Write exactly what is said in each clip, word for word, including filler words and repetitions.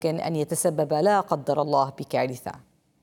أن يتسبب لا قدر الله بكارثة؟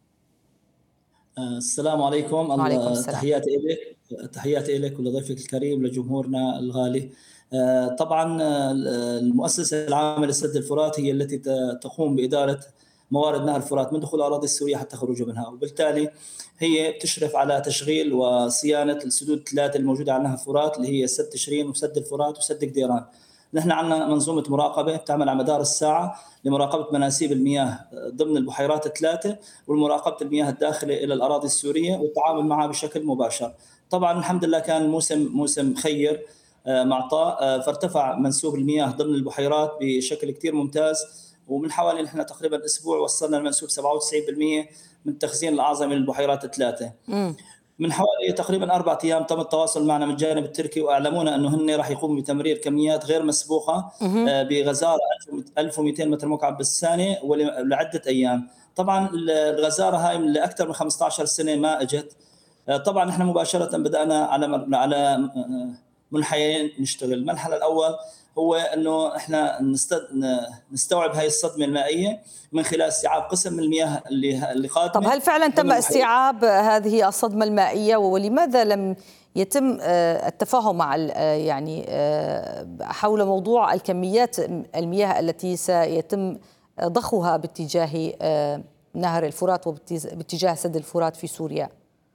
السلام عليكم. وعليكم السلام. تحياتي إليك تحياتي إليك ولضيفك الكريم لجمهورنا الغالي. طبعا المؤسسة العامة لسد الفرات هي التي تقوم بإدارة موارد نهر الفرات من دخول الأراضي السورية حتى خروجه منها، وبالتالي هي بتشرف على تشغيل وصيانة السدود الثلاثة الموجودة على نهر الفرات اللي هي سد تشرين وسد الفرات وسد قديران. نحن عندنا منظومة مراقبة بتعمل على مدار الساعة لمراقبة مناسيب المياه ضمن البحيرات الثلاثة والمراقبة المياه الداخلة إلى الأراضي السورية والتعامل معها بشكل مباشر. طبعا الحمد لله كان موسم موسم خير معطاء، فارتفع منسوب المياه ضمن البحيرات بشكل كتير ممتاز، ومن حوالي نحن تقريبا أسبوع وصلنا المنسوب سبعة وتسعين بالمئة من التخزين الأعظم من البحيرات الثلاثة. مم. من حوالي تقريبا أربعة أيام تم التواصل معنا من الجانب التركي وأعلمونا أنه هن راح يقوموا بتمرير كميات غير مسبوقة بغزارة ألف ومئتين متر مكعب بالثانية ولعدة أيام. طبعا الغزارة هاي من أكثر من خمسة عشر سنة ما أجت. طبعا نحن مباشرة بدأنا على على منحيين نشتغل. المرحلة الأول هو أنه إحنا نستوعب هاي الصدمة المائية من خلال استيعاب قسم من المياه اللي اللي قادمة. طب هل فعلا تم استيعاب هذه الصدمة المائية، ولماذا لم يتم التفاهم مع يعني حول موضوع الكميات المياه التي سيتم ضخها باتجاه نهر الفرات وباتجاه سد الفرات في سوريا؟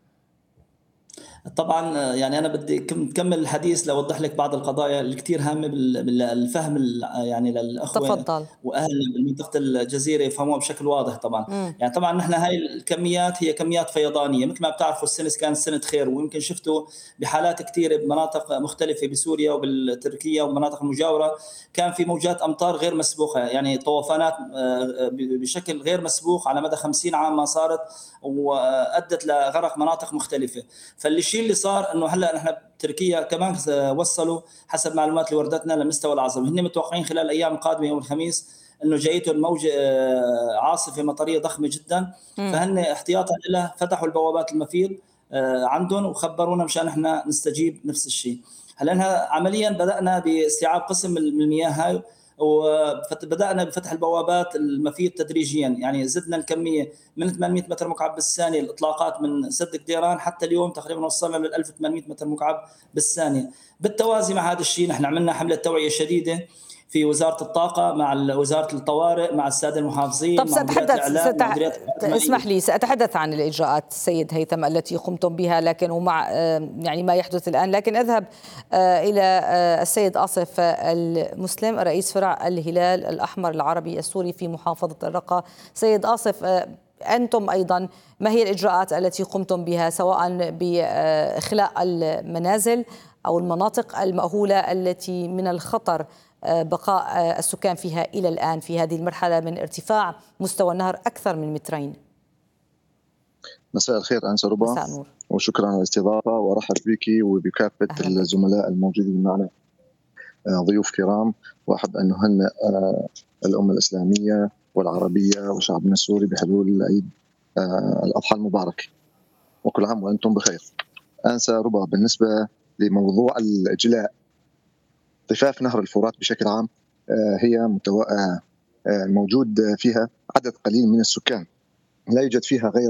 طبعا يعني انا بدي كمل الحديث لاوضح لك بعض القضايا اللي كثير هامه بالفهم يعني للاخوه تفضل. واهل منطقه الجزيره يفهموها بشكل واضح. طبعا م. يعني طبعا نحن هاي الكميات هي كميات فيضانيه، مثل ما بتعرفوا السنه كانت سنه خير، ويمكن شفتوا بحالات كثيره بمناطق مختلفه بسوريا وبالتركيه والمناطق المجاوره كان في موجات امطار غير مسبوقه، يعني طوفانات بشكل غير مسبوق على مدى خمسين عام ما صارت، وادت لغرق مناطق مختلفه. فالشيء اللي صار انه هلا نحن تركيا كمان وصلوا حسب معلومات اللي وردتنا للمستوى الأعظم. هن متوقعين خلال الايام القادمه يوم الخميس انه جايتهم موجه عاصفه مطريه ضخمه جدا، فهن احتياطا لها فتحوا البوابات المفيض عندهم وخبرونا مشان احنا نستجيب نفس الشيء. هلا عمليا بدانا باستيعاب قسم من المياه هاي، وبدأنا بفتح البوابات المفيض تدريجيا، يعني زدنا الكمية من ثمانمئة متر مكعب بالثانية الإطلاقات من سد قديران حتى اليوم تقريبا وصلنا لل ألف وثمانمئة متر مكعب بالثانية. بالتوازي مع هذا الشيء نحن عملنا حملة توعية شديدة في وزارة الطاقة مع وزارة الطوارئ مع السادة المحافظين. طب سأتحدث ستح... اسمح لي سأتحدث عن الإجراءات السيد هيثم التي قمتم بها، لكن ومع يعني ما يحدث الآن، لكن أذهب إلى السيد آصف المسلم رئيس فرع الهلال الأحمر العربي السوري في محافظة الرقة. سيد آصف، أنتم أيضا ما هي الإجراءات التي قمتم بها سواء بإخلاء المنازل أو المناطق المأهولة التي من الخطر بقاء السكان فيها إلى الآن في هذه المرحلة من ارتفاع مستوى النهر أكثر من مترين؟ مساء الخير أنسة ربا، وشكرا على الاستضافة، وأرحب بك وبكافة الزملاء الموجودين معنا ضيوف كرام، وأحب أن نهنئ الأمة الإسلامية والعربية وشعبنا السوري بحلول عيد الأضحى المبارك، وكل عام وأنتم بخير. أنسة ربا، بالنسبة لموضوع الإجلاء ضفاف نهر الفرات بشكل عام، هي موجود فيها عدد قليل من السكان، لا يوجد فيها غير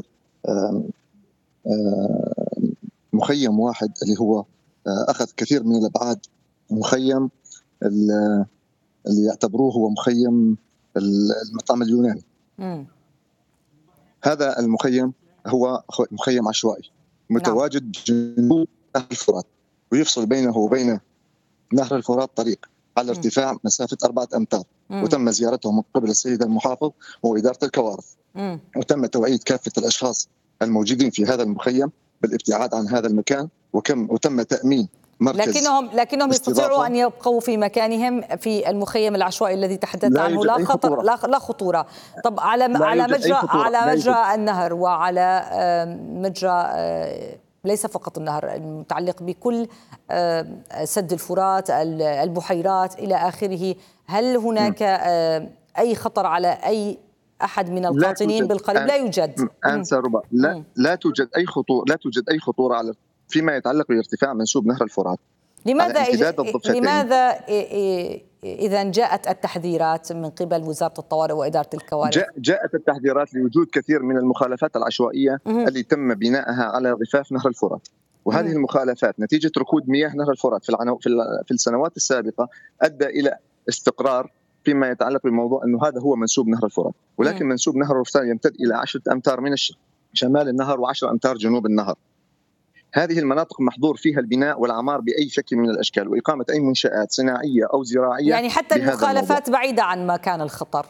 مخيم واحد اللي هو أخذ كثير من الأبعاد، مخيم اللي يعتبروه هو مخيم المطعم اليوناني. م. هذا المخيم هو مخيم عشوائي متواجد جنوب نهر الفرات، ويفصل بينه وبين نهر الفرات طريق على ارتفاع مسافة أربعة أمتار، وتم زيارته من قبل السيد المحافظ وإدارة الكوارث، مم. وتم توعية كافة الأشخاص الموجودين في هذا المخيم بالابتعاد عن هذا المكان، وكم وتم تأمين مركز. لكنهم لكنهم يستطيعوا أن يبقوا في مكانهم في المخيم العشوائي الذي تحدثت عنه، لا خطر لا, لا خطورة. طب على على مجرى على مجرى النهر وعلى مجرى ليس فقط النهر المتعلق بكل سد الفرات البحيرات إلى آخره، هل هناك أي خطر على أي أحد من القاطنين بالقريب؟ لا يوجد. أنسة ربا، لا لا توجد أي خطورة، لا توجد أي خطورة على فيما يتعلق بارتفاع منسوب نهر الفرات. لماذا إج... لماذا إذا جاءت التحذيرات من قبل وزارة الطوارئ وإدارة الكوارث؟ جاءت التحذيرات لوجود كثير من المخالفات العشوائية م- اللي تم بنائها على ضفاف نهر الفرات، وهذه م- المخالفات نتيجة ركود مياه نهر الفرات في العنو... في السنوات السابقة أدى إلى استقرار فيما يتعلق بموضوع أنه هذا هو منسوب نهر الفرات، ولكن م- منسوب نهر الفرات يمتد إلى عشرة أمتار من شمال النهر وعشرة أمتار جنوب النهر. هذه المناطق محظور فيها البناء والعمار بأي شكل من الأشكال وإقامة أي منشآت صناعية أو زراعية، يعني حتى المخالفات بعيدة عن مكان الخطر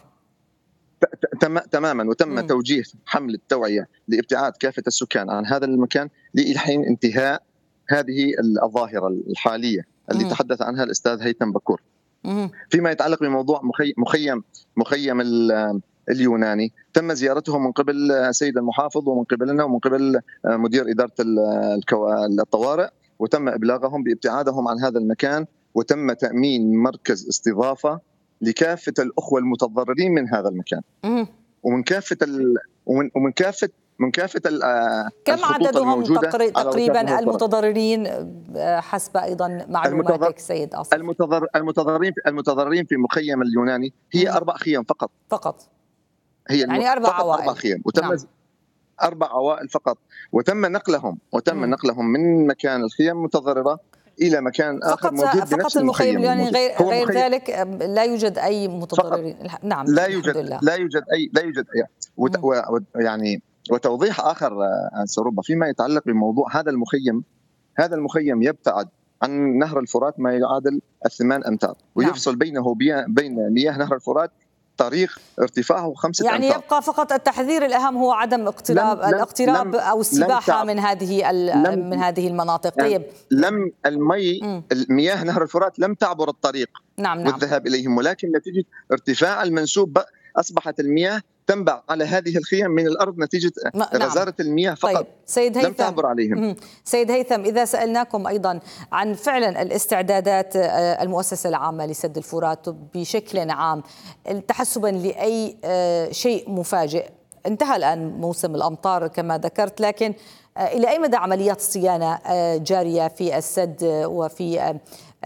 تماما. وتم م. توجيه حملة توعية لابتعاد كافة السكان عن هذا المكان لحين انتهاء هذه الظاهرة الحالية اللي م. تحدث عنها الأستاذ هيثم بكور. م. فيما يتعلق بموضوع مخيم مخيم اليوناني، تم زيارته من قبل السيد المحافظ ومن قبلنا ومن قبل مدير إدارة الطوارئ، وتم إبلاغهم بابتعادهم عن هذا المكان، وتم تأمين مركز استضافة لكافة الأخوة المتضررين من هذا المكان ومن كافة ال... ومن ومن كافة من كافة ال... كم عددهم تقريبا المتضررين حسب أيضا معلوماتك سيد آصف؟ المتضر... المتضررين المتضررين في مخيم اليوناني هي مم. أربع خيام فقط فقط هي يعني أربع عوائل أربع خيام وتم نعم. أربع عوائل فقط، وتم نقلهم وتم مم. نقلهم من مكان الخيام المتضررة إلى مكان آخر فقط موجود فقط المخيم اليوناني، غير غير مخيم... ذلك لا يوجد أي متضررين. نعم لا يوجد لله. لا يوجد أي لا يوجد أي وت... و... يعني وتوضيح آخر سروبا فيما يتعلق بموضوع هذا المخيم. هذا المخيم يبتعد عن نهر الفرات ما يعادل الثمان أمتار ويفصل نعم. بينه بين مياه نهر الفرات طريق ارتفاعه خمسة يعني أمتار. يبقى فقط التحذير الأهم هو عدم اقتراب لم الاقتراب لم أو السباحة من هذه من هذه المناطق. يعني طيب لم المي المياه نهر الفرات لم تعبر الطريق نعم نعم. والذهاب إليهم، ولكن نتيجة ارتفاع المنسوب أصبحت المياه تنبع على هذه الخيام من الأرض نتيجة غزارة نعم. المياه فقط. طيب سيد هيثم، لم تعبر عليهم. سيد هيثم، إذا سألناكم أيضا عن فعلا الاستعدادات المؤسسة العامة لسد الفرات بشكل عام تحسبا لأي شيء مفاجئ، انتهى الآن موسم الأمطار كما ذكرت، لكن إلى أي مدى عمليات الصيانة جارية في السد وفي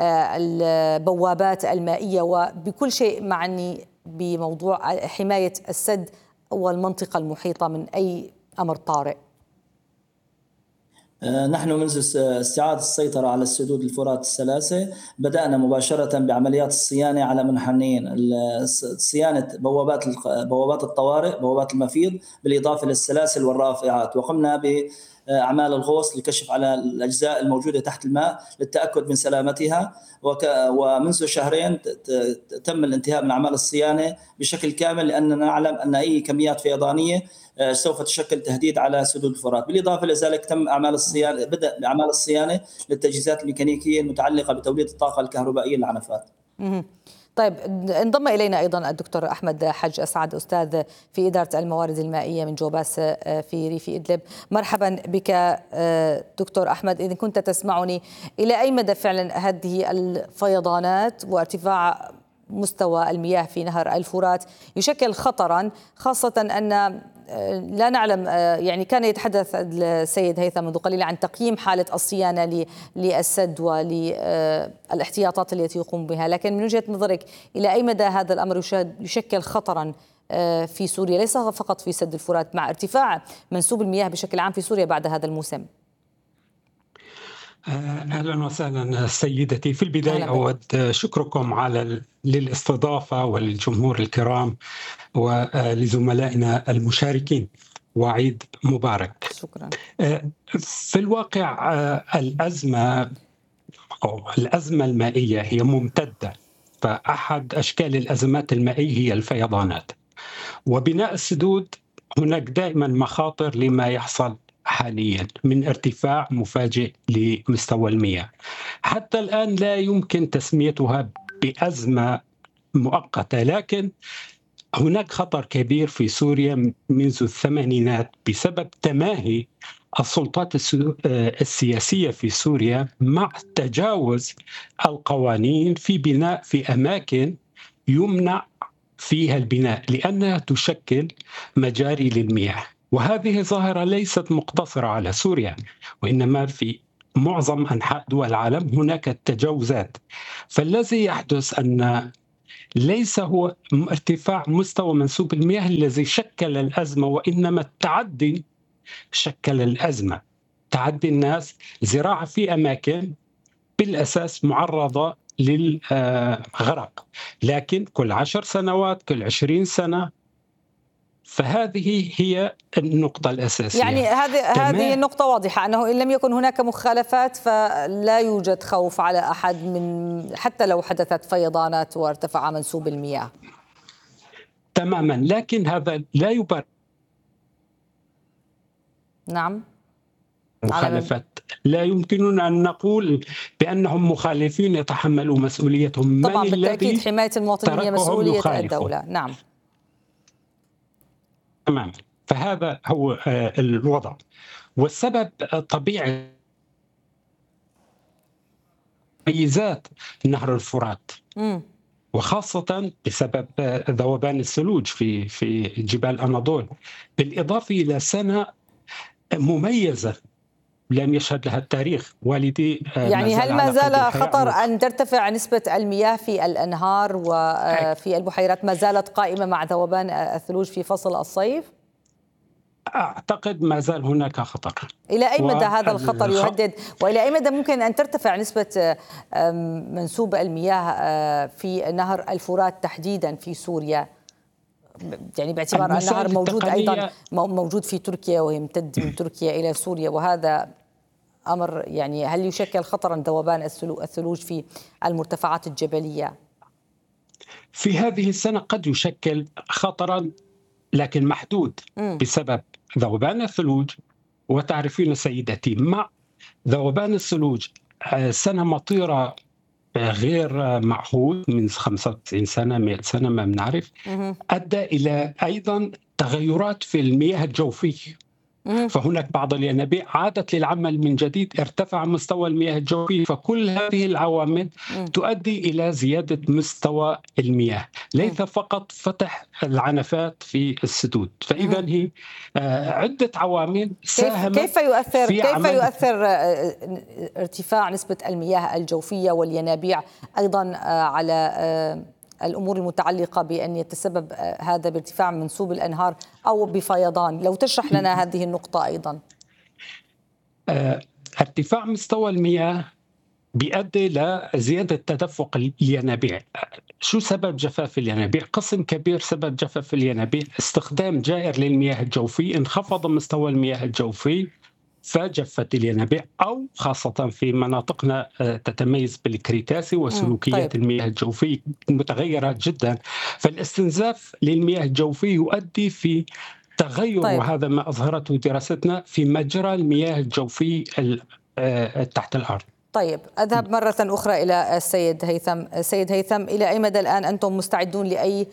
البوابات المائية وبكل شيء معني بموضوع حماية السد والمنطقة المحيطة من أي أمر طارئ؟ نحن منذ استعادة السيطرة على السدود الفرات الثلاثة بدأنا مباشرة بعمليات الصيانة على منحنيين، صيانة بوابات بوابات الطوارئ، بوابات المفيض، بالإضافة للسلاسل والرافعات، وقمنا ب أعمال الغوص للكشف على الأجزاء الموجودة تحت الماء للتأكد من سلامتها، ومنذ شهرين تم الانتهاء من أعمال الصيانة بشكل كامل، لأننا نعلم أن أي كميات فيضانية سوف تشكل تهديد على سدود الفرات. بالإضافة لذلك تم أعمال الصيانة بدأ بأعمال الصيانة للتجهيزات الميكانيكية المتعلقة بتوليد الطاقة الكهربائية للعنفات. طيب انضم إلينا أيضا الدكتور أحمد حج أسعد، أستاذ في إدارة الموارد المائية من جوباس في ريف إدلب. مرحبا بك دكتور أحمد. إذا كنت تسمعني، إلى أي مدى فعلا هذه الفيضانات وارتفاع مستوى المياه في نهر الفرات يشكل خطرا، خاصة أن لا نعلم، يعني كان يتحدث السيد هيثم منذ قليل عن تقييم حالة الصيانة للسد والاحتياطات التي يقوم بها، لكن من وجهة نظرك إلى أي مدى هذا الأمر يشكل خطرا في سوريا، ليس فقط في سد الفرات، مع ارتفاع منسوب المياه بشكل عام في سوريا بعد هذا الموسم؟ أهلا وسهلا سيدتي. في البداية أود شكركم على للاستضافة والجمهور الكرام ولزملائنا المشاركين، وعيد مبارك. شكرا. في الواقع الأزمة أو الأزمة المائية هي ممتدة، فأحد أشكال الأزمات المائية هي الفيضانات، وبناء السدود هناك دائما مخاطر لما يحصل حاليا من ارتفاع مفاجئ لمستوى المياه. حتى الآن لا يمكن تسميتها بأزمة مؤقتة، لكن هناك خطر كبير في سوريا منذ الثمانينات بسبب تماهي السلطات السياسية في سوريا مع تجاوز القوانين في بناء في أماكن يمنع فيها البناء لأنها تشكل مجاري للمياه. وهذه ظاهرة ليست مقتصرة على سوريا، وإنما في معظم أنحاء دول العالم هناك تجاوزات. فالذي يحدث أن ليس هو ارتفاع مستوى منسوب المياه الذي شكل الأزمة، وإنما التعدي شكل الأزمة. تعدي الناس، زراعة في أماكن بالأساس معرضة للغرق، لكن كل عشر سنوات، كل عشرين سنة. فهذه هي النقطة الأساسية. يعني هذه هذه النقطة واضحة، أنه إن لم يكن هناك مخالفات فلا يوجد خوف على أحد، من حتى لو حدثت فيضانات وارتفع منسوب المياه. تماما، لكن هذا لا يبرر نعم مخالفات. لا يمكننا أن نقول بأنهم مخالفين يتحملوا مسؤوليتهم. طبعا من بالتأكيد حماية المواطنين هي مسؤولية يخالفوا. الدولة. نعم تمام. فهذا هو الوضع، والسبب طبيعي ميزات نهر الفرات، م. وخاصة بسبب ذوبان الثلوج في في جبال الأناضول، بالإضافة إلى سنة مميزة لم يشهد لها التاريخ. والدي يعني هل ما زال خطر أن ترتفع نسبة المياه في الأنهار وفي البحيرات ما زالت قائمة مع ذوبان الثلوج في فصل الصيف؟ أعتقد ما زال هناك خطر. إلى أي مدى هذا الخطر يهدد، وإلى أي مدى ممكن أن ترتفع نسبة منسوب المياه في نهر الفرات تحديدا في سوريا؟ يعني باعتبار النهر موجود أيضا موجود في تركيا ويمتد من تركيا إلى سوريا، وهذا أمر يعني هل يشكل خطرا ذوبان الثلوج في المرتفعات الجبلية؟ في هذه السنة قد يشكل خطرا لكن محدود م. بسبب ذوبان الثلوج. وتعرفين سيدتي، مع ذوبان الثلوج سنة مطيرة غير معهود من خمسة وتسعين سنة مئة سنة ما بنعرف، أدى إلى أيضا تغيرات في المياه الجوفية. فهناك بعض الينابيع عادت للعمل من جديد، ارتفع مستوى المياه الجوفي. فكل هذه العوامل تؤدي إلى زيادة مستوى المياه، ليس فقط فتح العنفات في السدود. فإذا هي عدة عوامل ساهمت. كيف يؤثر في كيف يؤثر ارتفاع نسبة المياه الجوفية والينابيع أيضا على الأمور المتعلقة بأن يتسبب هذا بارتفاع منسوب الأنهار أو بفيضان؟ لو تشرح لنا هذه النقطة أيضا. اه ارتفاع مستوى المياه بيؤدي لزيادة تدفق الينابيع. شو سبب جفاف الينابيع؟ قسم كبير سبب جفاف الينابيع استخدام جائر للمياه الجوفي. انخفض مستوى المياه الجوفي فجفت الينابيع، أو خاصة في مناطقنا تتميز بالكريتاسي وسلوكيات طيب. المياه الجوفية متغيرة جدا. فالاستنزاف للمياه الجوفية يؤدي في تغير طيب. وهذا ما أظهرته دراستنا في مجرى المياه الجوفية تحت الأرض. طيب أذهب مرة أخرى إلى السيد هيثم. سيد هيثم، إلى أي مدى الآن أنتم مستعدون لأي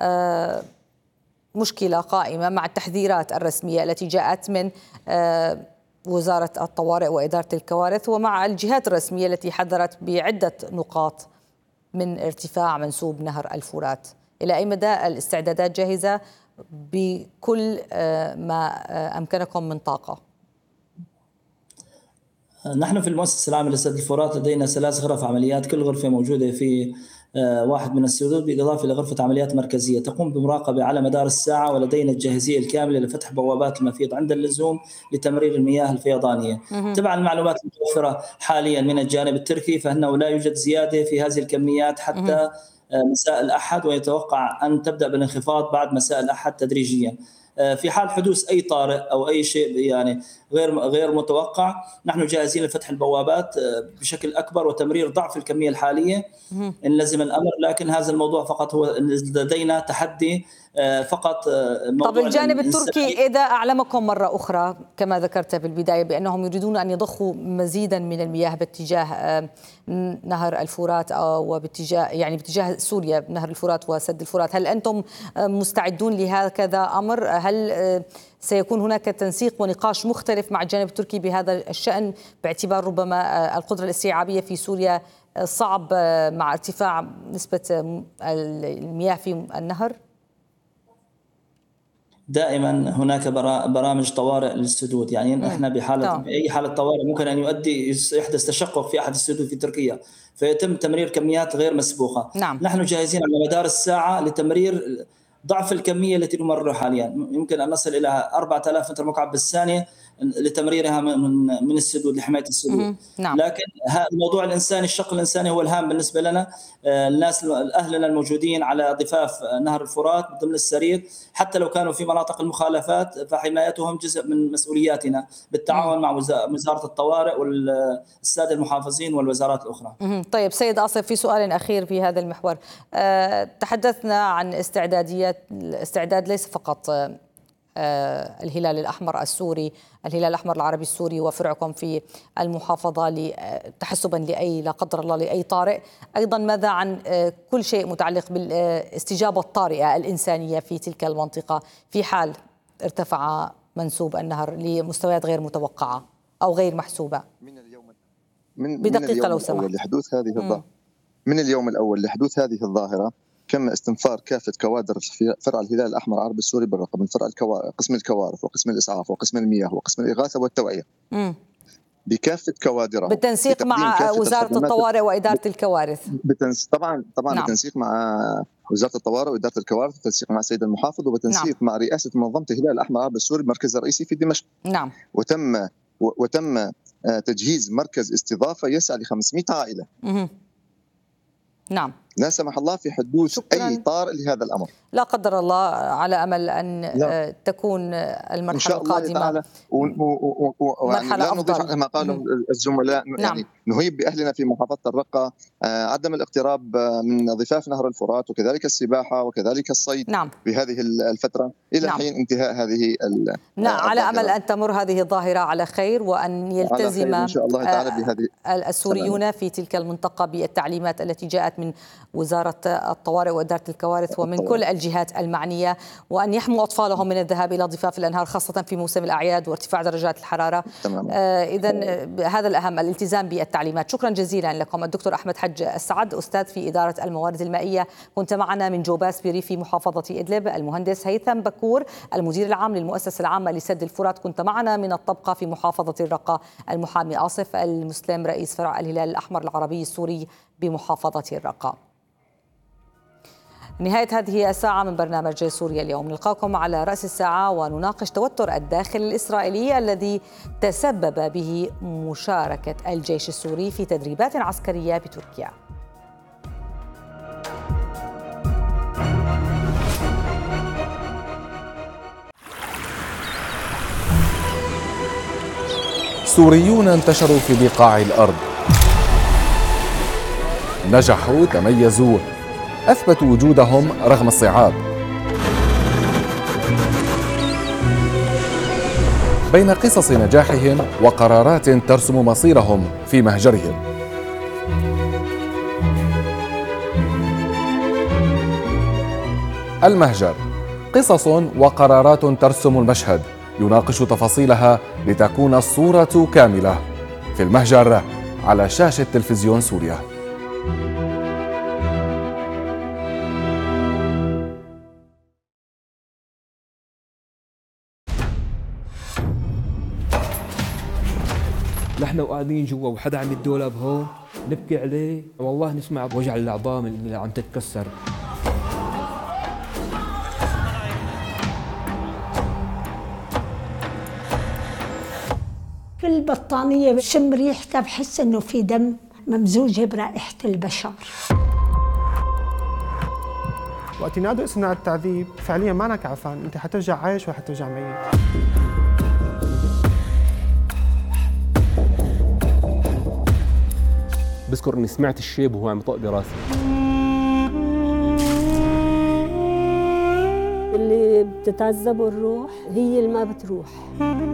مشكلة قائمة مع التحذيرات الرسمية التي جاءت من وزارة الطوارئ وإدارة الكوارث ومع الجهات الرسمية التي حذرت بعدة نقاط من ارتفاع منسوب نهر الفرات؟ إلى أي مدى الاستعدادات جاهزة بكل ما أمكنكم من طاقة؟ نحن في المؤسسة العامة لسد الفرات لدينا ثلاث غرف عمليات، كل غرفة موجودة في واحد من السدود، بالإضافة إلى غرفة عمليات مركزية تقوم بمراقبة على مدار الساعة، ولدينا الجاهزية الكاملة لفتح بوابات المفيض عند اللزوم لتمرير المياه الفيضانية. تبع المعلومات المتوفرة حاليا من الجانب التركي فإنه لا يوجد زيادة في هذه الكميات حتى مساء الأحد، ويتوقع أن تبدأ بالانخفاض بعد مساء الأحد تدريجيا. في حال حدوث أي طارئ أو أي شيء يعني غير غير متوقع نحن جاهزين لفتح البوابات بشكل أكبر وتمرير ضعف الكمية الحالية إن لزم الأمر. لكن هذا الموضوع فقط هو لدينا تحدي فقط. طب الجانب التركي إذا أعلمكم مرة أخرى كما ذكرت بالبداية بأنهم يريدون أن يضخوا مزيدا من المياه باتجاه نهر الفرات أو باتجاه يعني باتجاه سوريا نهر الفرات وسد الفرات، هل أنتم مستعدون لهكذا أمر؟ هل سيكون هناك تنسيق ونقاش مختلف مع الجانب التركي بهذا الشأن باعتبار ربما القدرة الاستيعابية في سوريا صعب مع ارتفاع نسبة المياه في النهر؟ دائما هناك برامج طوارئ للسدود، يعني مم. احنا بحاله اي حاله طوارئ ممكن ان يؤدي يحدث تشقق في احد السدود في تركيا، فيتم تمرير كميات غير مسبوقه. نعم. نحن جاهزين على مدار الساعه لتمرير ضعف الكميه التي نمررها حاليا، يمكن ان نصل الى أربعة آلاف متر مكعب بالثانيه لتمريرها من من السدود لحمايه السدود. نعم. لكن الموضوع الانساني، الشق الانساني هو الهام بالنسبه لنا. الناس اهلنا الموجودين على ضفاف نهر الفرات ضمن السرير، حتى لو كانوا في مناطق المخالفات فحمايتهم جزء من مسؤولياتنا بالتعاون مع وزاره الطوارئ والساده المحافظين والوزارات الاخرى. طيب سيد آصف، في سؤال اخير في هذا المحور. أه تحدثنا عن استعداديات الاستعداد ليس فقط أه الهلال الأحمر السوري، الهلال الأحمر العربي السوري وفرعكم في المحافظة تحسبا لأي لا قدر الله لأي طارئ، أيضا ماذا عن كل شيء متعلق بالاستجابة الطارئة الإنسانية في تلك المنطقة في حال ارتفع منسوب النهر لمستويات غير متوقعة أو غير محسوبة؟ من اليوم من بدقيقة من اليوم لو سمحت. لحدوث هذه الظاهرة من اليوم الأول لحدوث هذه الظاهرة تم استنفار كافة كوادر فرع الهلال الأحمر العربي السوري بالرقم من فرع الكوارث، قسم الكوارث وقسم الإسعاف وقسم المياه وقسم الإغاثة والتوعية، مم. بكافة كوادرهم بالتنسيق مع وزارة الطوارئ وإدارة الكوارث. بالتنسيق طبعا طبعا نعم. بالتنسيق مع وزارة الطوارئ وإدارة الكوارث، بالتنسيق مع السيد المحافظ، وبالتنسيق نعم. مع رئاسة منظمة الهلال الأحمر العربي السوري المركز الرئيسي في دمشق. نعم. وتم وتم تجهيز مركز استضافة يسعى ل خمسمئة عائلة. مم. نعم. لا سمح الله في حدوث شكراً. أي طارئ لهذا الأمر لا قدر الله، على أمل أن لا. تكون المرحلة إن شاء الله القادمة تعالى و... و... و... مرحلة لا نضيف أفضل. ما قاله الزملاء. نعم. يعني نهيب بأهلنا في محافظة الرقة عدم الاقتراب من ضفاف نهر الفرات، وكذلك السباحة وكذلك الصيد نعم. في هذه الفترة إلى نعم. حين انتهاء هذه ال... نعم. على أمل أن تمر هذه الظاهرة على خير، وأن يلتزم إن شاء الله تعالى بهذه السوريون سلام. في تلك المنطقة بالتعليمات التي جاءت من وزارة الطوارئ وإدارة الكوارث ومن كل الجهات المعنية، وأن يحموا أطفالهم من الذهاب إلى ضفاف الأنهار خاصة في موسم الأعياد وارتفاع درجات الحرارة. آه إذن هذا الأهم، الالتزام بالتعليمات. شكرا جزيلا لكم الدكتور أحمد حج السعد، أستاذ في إدارة الموارد المائية، كنت معنا من جوباس بريف في محافظة إدلب. المهندس هيثم بكور المدير العام للمؤسسة العامة لسد الفرات، كنت معنا من الطبقة في محافظة الرقة. المحامي آصف المسلم رئيس فرع الهلال الأحمر العربي السوري بمحافظة الرقة. نهاية هذه الساعة من برنامج سوريا اليوم، نلقاكم على رأس الساعة ونناقش توتر الداخل الإسرائيلي الذي تسبب به مشاركة الجيش السوري في تدريبات عسكرية بتركيا. سوريون انتشروا في بقاع الأرض، نجحوا، تميزوا، أثبتوا وجودهم رغم الصعاب. بين قصص نجاحهم وقرارات ترسم مصيرهم في مهجرهم. المهجر، قصص وقرارات ترسم المشهد، يناقش تفاصيلها لتكون الصورة كاملة. في المهجر على شاشة تلفزيون سوريا. نحن وقاعدين جوا وحدا عم الدولاب هون نبكي عليه، والله نسمع بوجع العظام اللي عم تتكسر. في البطانية بشم ريحتها بحس انه في دم ممزوجة برائحة البشر. وقت ينادوا اسمنا على التعذيب فعليا ما انك عفان، انت حترجع عايش وحترجع ميت. بذكر اني سمعت الشيب وهو عم يطق براسي. اللي بتتعذب الروح هي اللي ما بتروح.